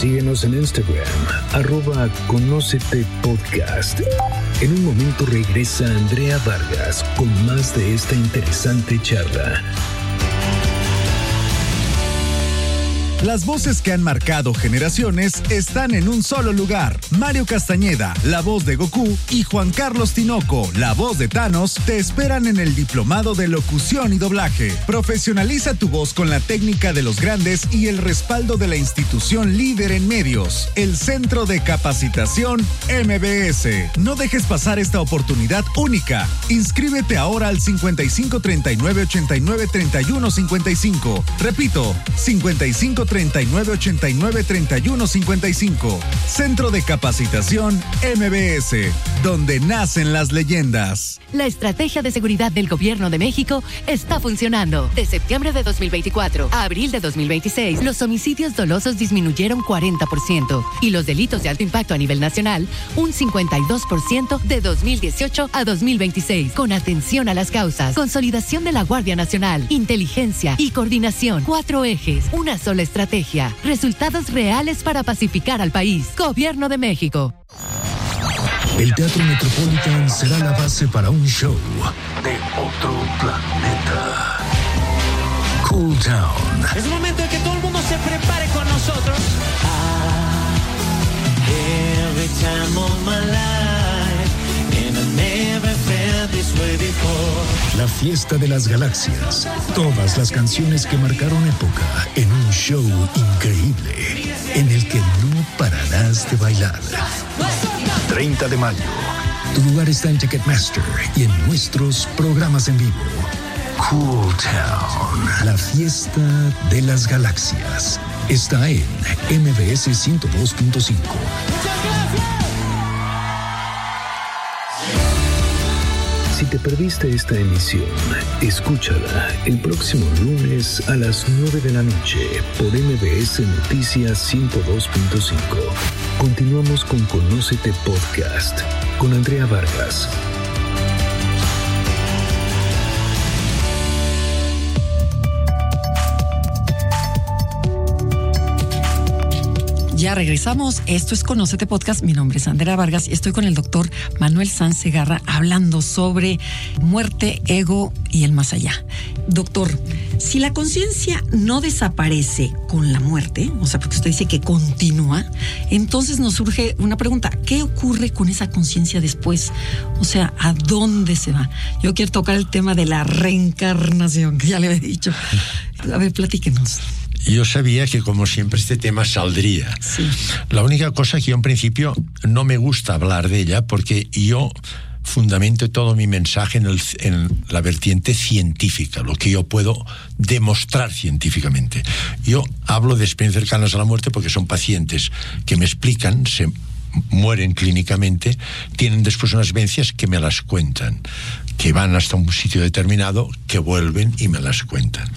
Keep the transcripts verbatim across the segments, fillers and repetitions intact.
Síguenos en Instagram, arroba Conócete Podcast. En un momento regresa Andrea Vargas con más de esta interesante charla. Las voces que han marcado generaciones están en un solo lugar. Mario Castañeda, la voz de Goku, y Juan Carlos Tinoco, la voz de Thanos, te esperan en el Diplomado de Locución y Doblaje. Profesionaliza tu voz con la técnica de los grandes y el respaldo de la institución líder en medios, el Centro de Capacitación M B S. No dejes pasar esta oportunidad única. Inscríbete ahora al cincuenta y cinco treinta y nueve ochenta y nueve treinta y uno cincuenta y cinco. Repito, cincuenta y cinco treinta y nueve ochenta y nueve treinta y uno cincuenta y cinco. Centro de Capacitación M B S, donde nacen las leyendas. La estrategia de seguridad del Gobierno de México está funcionando. De septiembre de dos mil veinticuatro a abril de dos mil veintiséis, los homicidios dolosos disminuyeron cuarenta por ciento y los delitos de alto impacto a nivel nacional un cincuenta y dos por ciento de dos mil dieciocho a dos mil veintiséis. Con atención a las causas, consolidación de la Guardia Nacional, inteligencia y coordinación. Cuatro ejes, una sola estrategia. Resultados reales para pacificar al país. Gobierno de México. El Teatro Metropolitan será la base para un show de otro planeta. Cool Town. Es momento de que todo el mundo se prepare con nosotros. Ah, every time of my life, and I never felt this way before. La fiesta de las galaxias. Todas las canciones que marcaron época en un show increíble en el que no pararás de bailar. treinta de mayo. Tu lugar está en Ticketmaster y en nuestros programas en vivo. Cool Town. La fiesta de las galaxias. Está en M B S ciento dos punto cinco. Si te perdiste esta emisión, escúchala el próximo lunes a las nueve de la noche por M B S Noticias ciento dos punto cinco. Continuamos con Conócete Podcast con Andrea Vargas. Ya regresamos. Esto es Conócete Podcast. Mi nombre es Andrea Vargas y estoy con el doctor Manuel Sanz Segarra hablando sobre muerte, ego y el más allá. Doctor, si la conciencia no desaparece con la muerte, o sea, porque usted dice que continúa, entonces nos surge una pregunta. ¿Qué ocurre con esa conciencia después? O sea, ¿a dónde se va? Yo quiero tocar el tema de la reencarnación, que ya le había dicho. A ver, platíquenos. Yo sabía que, como siempre, este tema saldría. Sí. La única cosa que yo en principio no me gusta hablar de ella, porque yo fundamento todo mi mensaje en, el, en la vertiente científica, lo que yo puedo demostrar científicamente. Yo hablo de experiencias cercanas a la muerte porque son pacientes que me explican, se mueren clínicamente, tienen después unas vivencias que me las cuentan, que van hasta un sitio determinado, que vuelven y me las cuentan.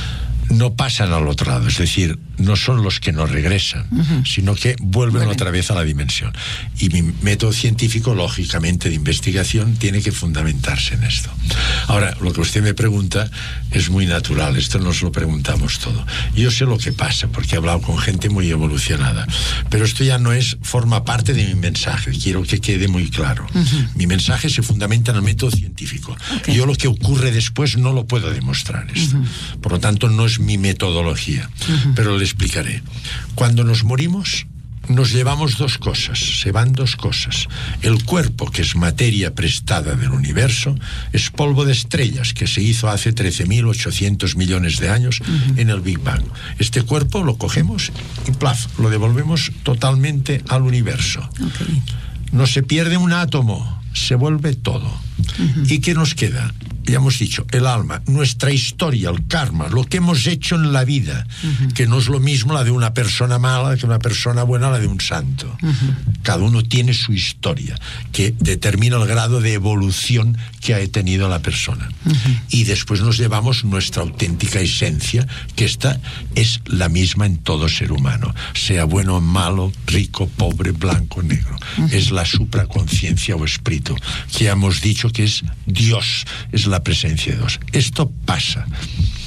No pasan al otro lado, es decir, no son los que no regresan, uh-huh. sino que vuelven bueno. otra vez a la dimensión. Y mi método científico, lógicamente, de investigación, tiene que fundamentarse en esto. Ahora, lo que usted me pregunta es muy natural, esto nos lo preguntamos todo. Yo sé lo que pasa, porque he hablado con gente muy evolucionada, pero esto ya no es, forma parte de mi mensaje, quiero que quede muy claro. Uh-huh. Mi mensaje se fundamenta en el método científico. Okay. Yo lo que ocurre después no lo puedo demostrar esto. Uh-huh. Por lo tanto, no es mi metodología, uh-huh. pero le explicaré. Cuando nos morimos, nos llevamos dos cosas, se van dos cosas. El cuerpo, que es materia prestada del universo, es polvo de estrellas que se hizo hace trece mil ochocientos millones de años uh-huh. en el Big Bang. Este cuerpo lo cogemos y plaf, lo devolvemos totalmente al universo. Okay. No se pierde un átomo, se vuelve todo. Uh-huh. ¿Y qué nos queda? Ya hemos dicho, el alma, nuestra historia, el karma, lo que hemos hecho en la vida, uh-huh. que no es lo mismo la de una persona mala que una persona buena, la de un santo. Uh-huh. Cada uno tiene su historia, que determina el grado de evolución que ha tenido la persona. Uh-huh. Y después nos llevamos nuestra auténtica esencia, que esta es la misma en todo ser humano, sea bueno o malo, rico, pobre, blanco, negro. Uh-huh. Es la supraconciencia o espíritu, que ya hemos dicho que es Dios, es la presencia de Dios. Esto pasa.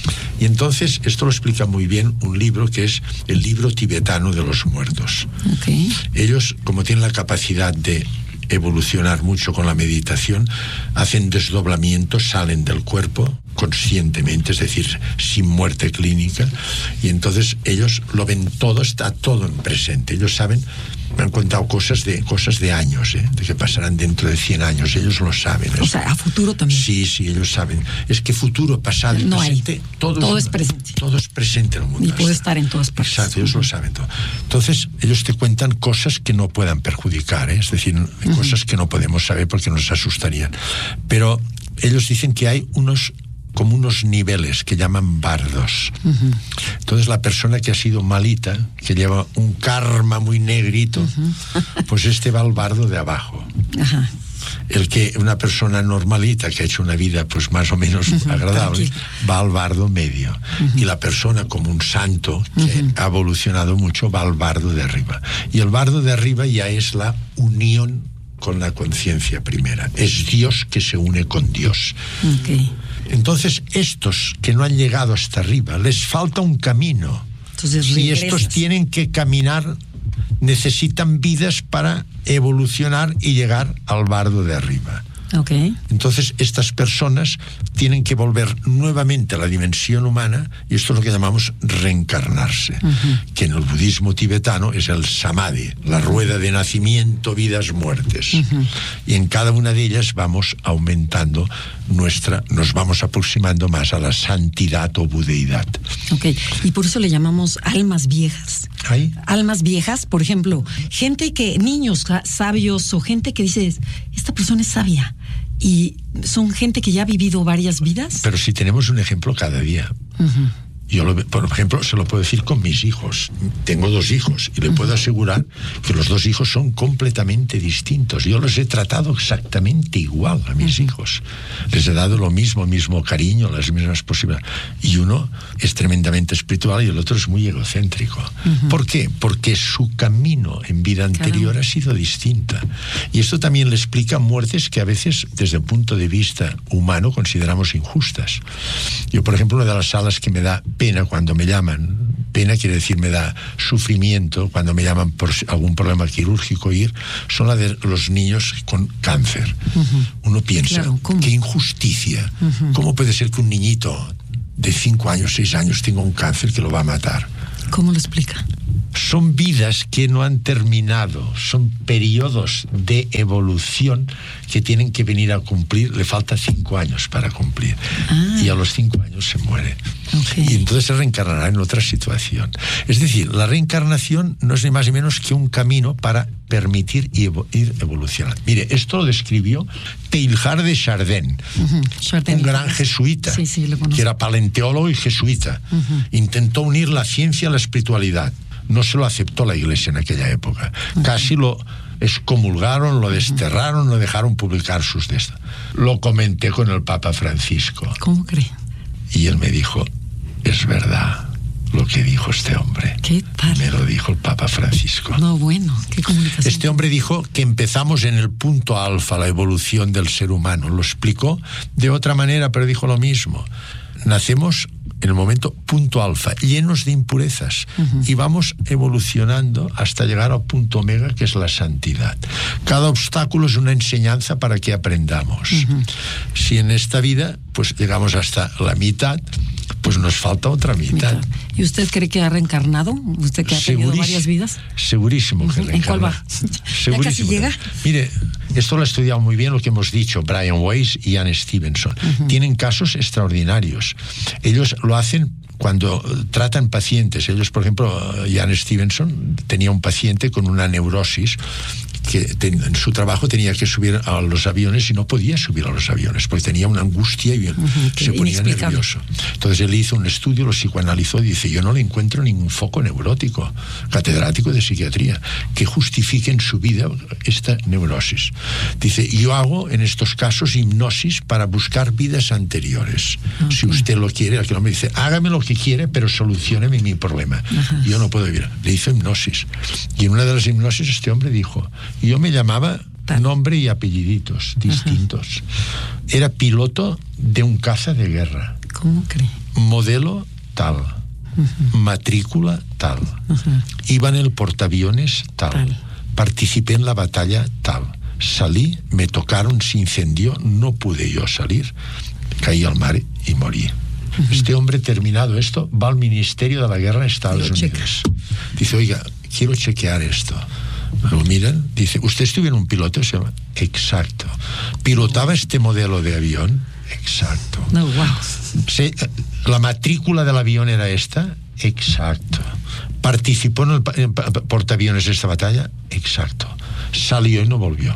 Y entonces, esto lo explica muy bien un libro que es el libro tibetano de los muertos. Okay. Ellos, como tienen la capacidad de evolucionar mucho con la meditación, hacen desdoblamientos, salen del cuerpo conscientemente, es decir, sin muerte clínica, y entonces ellos lo ven todo, está todo en presente. Ellos saben, me han contado cosas de cosas de años, ¿eh? De que pasarán dentro de cien años, ellos lo saben. O sea, a futuro también. Sí, sí, ellos saben. Es que futuro, pasado y no presente, hay. todo, todo es, es presente. Todo es presente en el mundo. Y puede estar en todas partes. Exacto, ellos uh-huh. lo saben todo. Entonces, ellos te cuentan cosas que no puedan perjudicar, ¿eh? Es decir, uh-huh. cosas que no podemos saber porque nos asustarían. Pero ellos dicen que hay unos como unos niveles que llaman bardos. Uh-huh. Entonces la persona que ha sido malita, que lleva un karma muy negrito, uh-huh. pues este va al bardo de abajo. Uh-huh. El que una persona normalita que ha hecho una vida pues más o menos uh-huh. agradable, tranquilo, va al bardo medio. Uh-huh. Y la persona como un santo que uh-huh. ha evolucionado mucho va al bardo de arriba. Y el bardo de arriba ya es la unión con la conciencia primera. Es Dios que se une con Dios. Okay. Entonces, estos que no han llegado hasta arriba, les falta un camino. Entonces, y estos tienen que caminar, necesitan vidas para evolucionar y llegar al bardo de arriba. Okay. Entonces, estas personas tienen que volver nuevamente a la dimensión humana, y esto es lo que llamamos reencarnarse, uh-huh. que en el budismo tibetano es el samadhi, la rueda de nacimiento, vidas, muertes. Uh-huh. Y en cada una de ellas vamos aumentando nuestra, nos vamos aproximando más a la santidad o budeidad. Ok, y por eso le llamamos almas viejas. ¿Ahí? Almas viejas, por ejemplo, gente que, niños sabios o gente que dice, esta persona es sabia. Y son gente que ya ha vivido varias vidas. Pero si tenemos un ejemplo cada día. Uh-huh. Yo, lo, por ejemplo, se lo puedo decir con mis hijos. Tengo dos hijos y le uh-huh. puedo asegurar que los dos hijos son completamente distintos. Yo los he tratado exactamente igual a mis uh-huh. hijos. Les he dado lo mismo, mismo cariño, las mismas posibilidades. Y uno es tremendamente espiritual y el otro es muy egocéntrico. Uh-huh. ¿Por qué? Porque su camino en vida anterior Caramba. ha sido distinta. Y esto también le explica muertes que a veces, desde el punto de vista humano, consideramos injustas. Yo, por ejemplo, una de las salas que me da pena cuando me llaman, pena quiere decir me da sufrimiento cuando me llaman por algún problema quirúrgico ir, son la de los niños con cáncer. Uh-huh. Uno piensa, claro, qué injusticia. Uh-huh. ¿Cómo puede ser que un niñito de cinco años, seis años tenga un cáncer que lo va a matar? ¿Cómo lo explica? Son vidas que no han terminado, son periodos de evolución que tienen que venir a cumplir. Le falta cinco años para cumplir ah. y a los cinco años se muere. Okay. Y entonces se reencarnará en otra situación. Es decir, la reencarnación no es ni más ni menos que un camino para permitir y evo- ir evolucionando. Mire, esto lo describió Teilhard de Chardin, uh-huh. Chardin un gran jesuita, sí, sí, que era paleontólogo y jesuita. Uh-huh. Intentó unir la ciencia a la espiritualidad. No se lo aceptó la Iglesia en aquella época. Uh-huh. Casi lo excomulgaron, lo desterraron, uh-huh. lo dejaron publicar sus textos. Lo comenté con el Papa Francisco. ¿Cómo cree? Y él me dijo, es verdad lo que dijo este hombre. ¿Qué tal? Me lo dijo el Papa Francisco. No, bueno, qué comunicación. Este hombre dijo que empezamos en el punto alfa, la evolución del ser humano. Lo explicó de otra manera, pero dijo lo mismo. Nacemos en el momento punto alfa, llenos de impurezas, uh-huh. y vamos evolucionando hasta llegar al punto omega, que es la santidad. Cada obstáculo es una enseñanza para que aprendamos. Uh-huh. Si en esta vida pues llegamos hasta la mitad, pues nos falta otra mitad. mitad. ¿Y usted cree que ha reencarnado? ¿Usted que ha tenido varias vidas? Segurísimo que uh-huh. ¿En cuál va? ¿Ya casi llega? Mire, esto lo ha estudiado muy bien lo que hemos dicho Brian Weiss y Ian Stevenson. Uh-huh. Tienen casos extraordinarios. Ellos lo hacen cuando tratan pacientes. Ellos, por ejemplo, Ian Stevenson tenía un paciente con una neurosis que ten, en su trabajo tenía que subir a los aviones y no podía subir a los aviones porque tenía una angustia y uh-huh, se ponía nervioso. Entonces él hizo un estudio, lo psicoanalizó y dice, yo no le encuentro ningún foco neurótico, catedrático de psiquiatría, que justifique en su vida esta neurosis. Dice, yo hago en estos casos hipnosis para buscar vidas anteriores. Okay. Si usted lo quiere, aquel hombre dice, hágame lo que quiere, pero solucióneme mi problema. Uh-huh. Yo no puedo vivir. Le hizo hipnosis. Y en una de las hipnosis este hombre dijo, yo me llamaba nombre y apelliditos distintos. Ajá. Era piloto de un caza de guerra. ¿Cómo cree? Modelo tal, uh-huh. matrícula tal, uh-huh. iba en el portaaviones tal, tal, participé en la batalla tal, salí, me tocaron, se incendió, no pude yo salir, caí al mar y morí. Uh-huh. Este hombre, terminado esto, va al Ministerio de la Guerra de Estados Lo Unidos. Checa. Dice, oiga, quiero chequear esto. Lo miran, dice, ¿usted estuvo en un piloto? Se llama, exacto. ¿Pilotaba este modelo de avión? Exacto. No, wow. ¿Sí? ¿La matrícula del avión era esta? Exacto. ¿Participó en el, en el portaaviones de esta batalla? Exacto. Salió y no volvió.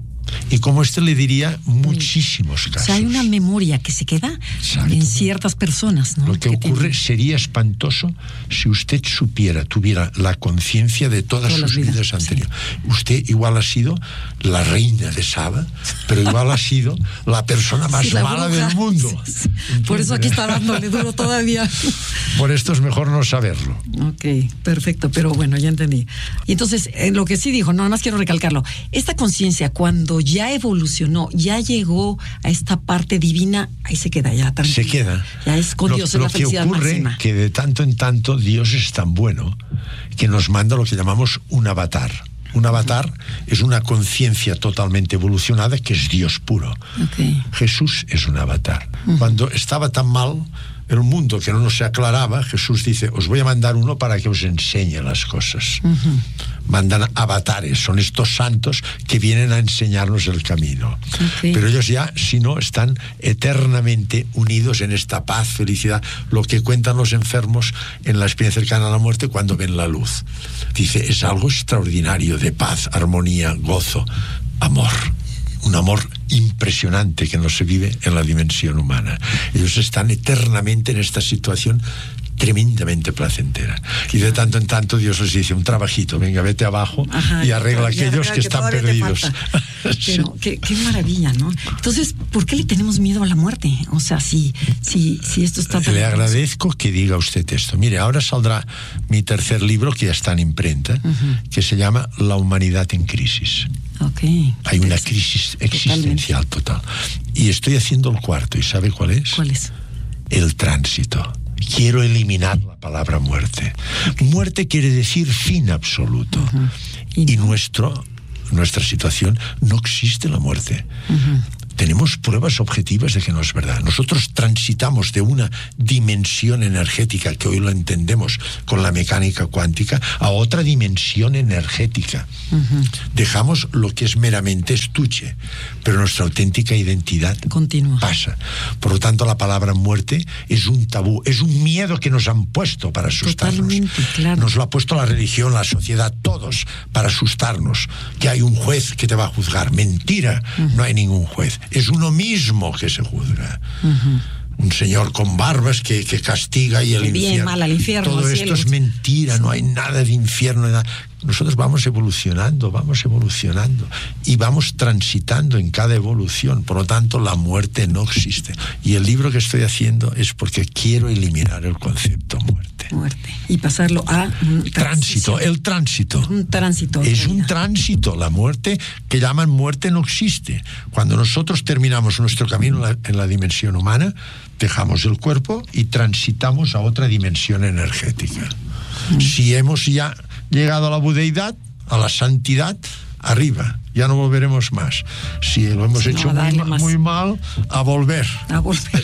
Y como este le diría muchísimos casos. O sea, hay una memoria que se queda Exacto. en ciertas personas, ¿no? Lo que, que ocurre tiene... sería espantoso si usted supiera, tuviera la conciencia de todas, todas sus vidas, vidas anteriores. Sí. Usted igual ha sido la reina de Saba, pero igual ha sido la persona más sí, la mala bruja. Del mundo. Sí, sí. Por eso aquí está dándole duro todavía. Por esto es mejor no saberlo. Ok, perfecto, pero bueno, ya entendí. Y entonces, eh, lo que sí dijo, no, nada más quiero recalcarlo, esta conciencia cuando ya evolucionó, ya llegó a esta parte divina, ahí se queda ya tranquilo. Se queda. Ya es con lo, Dios, es la felicidad máxima. Lo que ocurre que de tanto en tanto Dios es tan bueno que nos manda lo que llamamos un avatar. Un avatar uh-huh. es una conciencia totalmente evolucionada que es Dios puro. Okay. Jesús es un avatar. Uh-huh. Cuando estaba tan mal el mundo que no nos se aclaraba, Jesús dice, os voy a mandar uno para que os enseñe las cosas. Uh-huh. Mandan avatares, son estos santos que vienen a enseñarnos el camino. Okay. Pero ellos ya, si no, están eternamente unidos en esta paz, felicidad, lo que cuentan los enfermos en la experiencia cercana a la muerte cuando ven la luz. Dice, es algo extraordinario de paz, armonía, gozo, amor. Un amor impresionante que no se vive en la dimensión humana. Ellos están eternamente en esta situación tremendamente placentera. Y de tanto en tanto Dios les dice, un trabajito, venga, vete abajo. Ajá, y arregla y aquellos que, que están perdidos. Sí. Pero qué, qué maravilla, ¿no? Entonces, ¿por qué le tenemos miedo a la muerte? O sea, si, si, si esto está... Le agradezco que diga usted esto. Mire, ahora saldrá mi tercer libro, que ya está en imprenta, uh-huh. que se llama La humanidad en crisis. Okay. Hay una crisis existencial total. Y estoy haciendo el cuarto, ¿y sabe cuál es? ¿Cuál es? El tránsito. Quiero eliminar la palabra muerte. Okay. Muerte quiere decir fin absoluto. Uh-huh. Y, y no. nuestro, nuestra situación no existe la muerte. Uh-huh. Tenemos pruebas objetivas de que no es verdad. Nosotros transitamos de una dimensión energética, que hoy lo entendemos con la mecánica cuántica, a otra dimensión energética. Uh-huh. Dejamos lo que es meramente estuche, pero nuestra auténtica identidad continúa. Pasa. Por lo tanto, la palabra muerte es un tabú, es un miedo que nos han puesto para asustarnos. Totalmente, claro. Nos lo ha puesto la religión, la sociedad, todos, para asustarnos. Que hay un juez que te va a juzgar. Mentira, uh-huh. no hay ningún juez. Es uno mismo que se juzga. Uh-huh. Un señor con barbas que, que castiga y el bien, infierno. Mal al infierno. Todo esto cielo. Es mentira, no hay nada de infierno. Nada. Nosotros vamos evolucionando, vamos evolucionando y vamos transitando en cada evolución. Por lo tanto, la muerte no existe. Y el libro que estoy haciendo es porque quiero eliminar el concepto muerte. Muerte. Y pasarlo a un tránsito. El tránsito. Un tránsito. Es un tránsito. La muerte que llaman muerte no existe. Cuando nosotros terminamos nuestro camino en la, en la dimensión humana, dejamos el cuerpo y transitamos a otra dimensión energética. Mm. Si hemos ya llegado a la budeidad, a la santidad, arriba, ya no volveremos más. Si lo hemos sí, hecho no, muy, muy mal, a volver. A volver.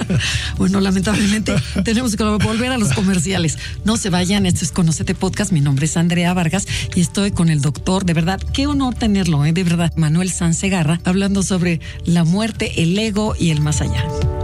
Bueno, lamentablemente tenemos que volver a los comerciales. No se vayan, esto es Conócete Podcast. Mi nombre es Andrea Vargas y estoy con el doctor, de verdad, qué honor tenerlo, ¿eh? De verdad, Manuel Sanz Segarra, hablando sobre la muerte, el ego y el más allá.